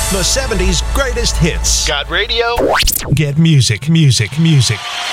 The 70s greatest hits. Got radio? Get music, music, music.